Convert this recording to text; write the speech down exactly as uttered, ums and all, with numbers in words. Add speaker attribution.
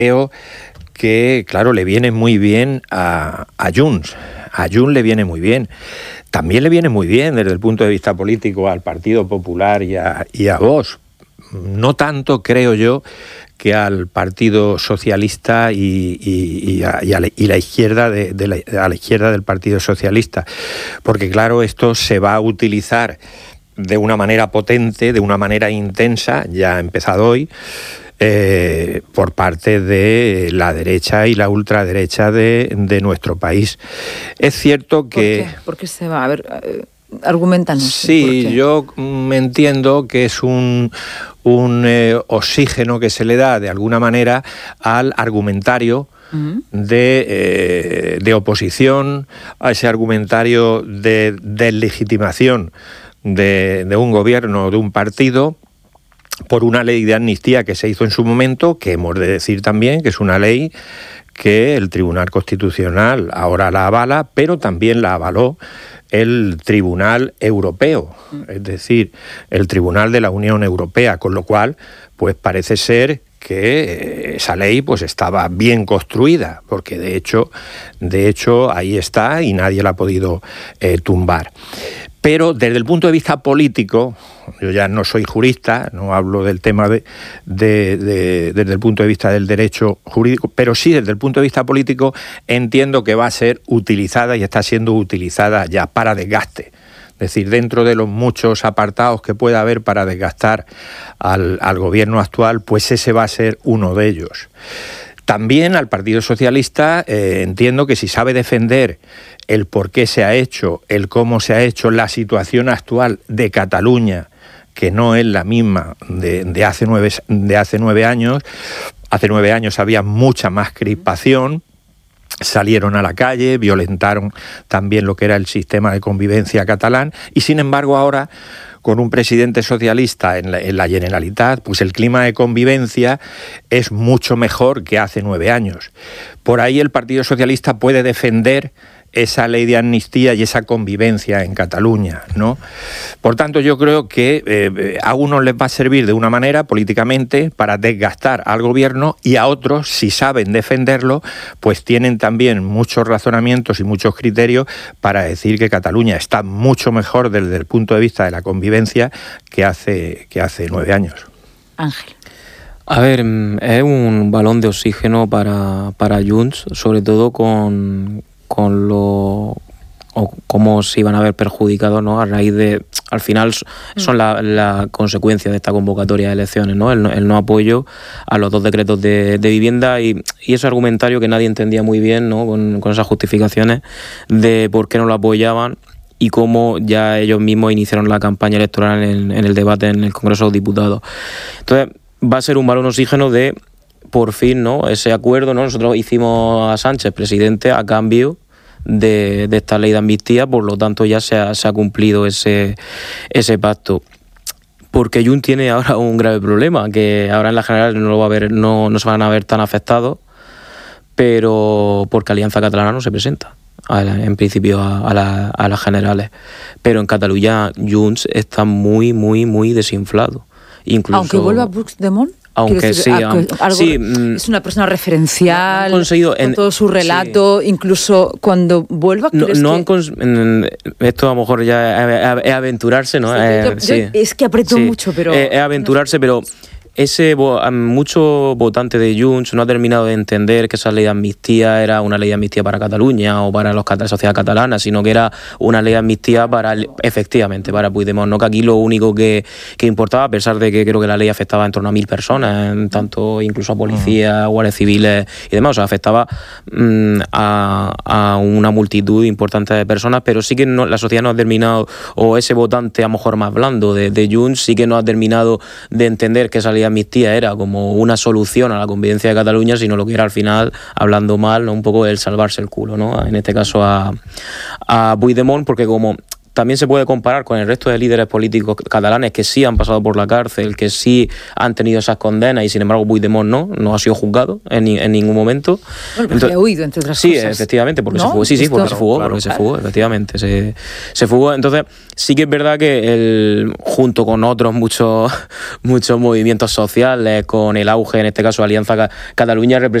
Speaker 1: Creo que, claro, le viene muy bien a, a Junts. A Junts le viene muy bien. También le viene muy bien desde el punto de vista político al Partido Popular y a, y a Vox. No tanto, creo yo, que al Partido Socialista y, y, y, a, y, a la, y la izquierda de, de la, a la izquierda del Partido Socialista, porque claro, esto se va a utilizar de una manera potente, de una manera intensa, ya ha empezado hoy, eh, por parte de la derecha y la ultraderecha de, de nuestro país. Es cierto que...
Speaker 2: ¿Por qué? ¿Por qué se va? A ver, eh, arguméntanos.
Speaker 1: Sí, yo me entiendo que es un... un eh, oxígeno que se le da de alguna manera al argumentario uh-huh. de, eh, de oposición, a ese argumentario de deslegitimación de, de un gobierno, de un partido, por una ley de amnistía que se hizo en su momento, que hemos de decir también que es una ley que el Tribunal Constitucional ahora la avala, pero también la avaló el Tribunal Europeo, es decir, el Tribunal de la Unión Europea, con lo cual, pues parece ser que esa ley pues estaba bien construida, porque de hecho, de hecho ahí está y nadie la ha podido eh, tumbar. Pero desde el punto de vista político, yo ya no soy jurista, no hablo del tema de, de, de, desde el punto de vista del derecho jurídico, pero sí desde el punto de vista político entiendo que va a ser utilizada y está siendo utilizada ya para desgaste. Es decir, dentro de los muchos apartados que pueda haber para desgastar al, al gobierno actual, pues ese va a ser uno de ellos. También al Partido Socialista eh, entiendo que si sabe defender el por qué se ha hecho, el cómo se ha hecho, la situación actual de Cataluña, que no es la misma de, de, hace, nueve, de hace nueve años, hace nueve años había mucha más crispación, salieron a la calle, violentaron también lo que era el sistema de convivencia catalán y sin embargo ahora, con un presidente socialista en la, en la Generalitat, pues el clima de convivencia es mucho mejor que hace nueve años. Por ahí el Partido Socialista puede defender esa ley de amnistía y esa convivencia en Cataluña, ¿no? Por tanto, yo creo que eh, a unos les va a servir de una manera políticamente para desgastar al gobierno y a otros, si saben defenderlo, pues tienen también muchos razonamientos y muchos criterios para decir que Cataluña está mucho mejor desde el punto de vista de la convivencia que hace, que hace nueve años.
Speaker 2: Ángel.
Speaker 3: A ver, es un balón de oxígeno para, para Junts, sobre todo con... con lo o cómo se iban a ver perjudicados, ¿no? A raíz de, al final son la, la consecuencia de esta convocatoria de elecciones, ¿no? El, el no apoyo a los dos decretos de, de vivienda y, y ese argumentario que nadie entendía muy bien, ¿no? Con, con esas justificaciones de por qué no lo apoyaban y cómo ya ellos mismos iniciaron la campaña electoral en, en el debate en el Congreso de los Diputados. Entonces va a ser un balón oxígeno de por fin, ¿no? Ese acuerdo, ¿no? Nosotros hicimos a Sánchez presidente a cambio de, de esta ley de amnistía, por lo tanto ya se ha, se ha cumplido ese, ese pacto. Porque Junts tiene ahora un grave problema, que ahora en la general no lo va a ver, no, no se van a ver tan afectados, pero porque Alianza Catalana no se presenta a la, en principio a, a, la, a las generales. Pero en Cataluña Junts está muy, muy, muy desinflado. Incluso,
Speaker 2: aunque vuelva Puigdemont.
Speaker 3: Aunque
Speaker 2: decir,
Speaker 3: sí,
Speaker 2: algo,
Speaker 3: sí,
Speaker 2: es una persona referencial,
Speaker 3: no conseguido
Speaker 2: con
Speaker 3: en,
Speaker 2: todo su relato, sí. Incluso cuando vuelva...
Speaker 3: No, no
Speaker 2: que...
Speaker 3: han cons- en, esto a lo mejor ya es, es aventurarse, ¿no?
Speaker 2: Sí,
Speaker 3: eh,
Speaker 2: yo,
Speaker 3: sí.
Speaker 2: yo, es que apretó
Speaker 3: sí.
Speaker 2: mucho, pero...
Speaker 3: Es, es aventurarse, no. Pero ese mucho votante de Junts no ha terminado de entender que esa ley de amnistía era una ley de amnistía para Cataluña o para los, la sociedad catalana, sino que era una ley de amnistía para, efectivamente, para Puigdemont. No que aquí lo único que, que importaba, a pesar de que creo que la ley afectaba en torno a mil personas, en tanto incluso a policías, guardias civiles y demás, o sea, afectaba mmm, a, a una multitud importante de personas, pero sí que no, la sociedad no ha terminado, o ese votante a lo mejor más blando de, de Junts, sí que no ha terminado de entender que esa ley de amnistía era como una solución a la convivencia de Cataluña, sino lo que era al final, hablando mal, ¿no? Un poco el salvarse el culo, ¿no? En este caso a, a Puigdemont, porque como también se puede comparar con el resto de líderes políticos catalanes que sí han pasado por la cárcel, que sí han tenido esas condenas y sin embargo Puigdemont no, no ha sido juzgado en, en ningún momento.
Speaker 2: Bueno, porque Entonces, ha huido, entre otras
Speaker 3: sí,
Speaker 2: cosas.
Speaker 3: Sí, efectivamente, porque
Speaker 2: ¿No?
Speaker 3: se fugó. Sí, sí,
Speaker 2: Esto...
Speaker 3: porque se fugó,
Speaker 1: claro,
Speaker 3: porque
Speaker 1: claro.
Speaker 3: se fugó, efectivamente. Se, se fugó. Entonces, sí que es verdad que el, junto con otros muchos, muchos movimientos sociales, con el auge, en este caso Alianza Cataluña,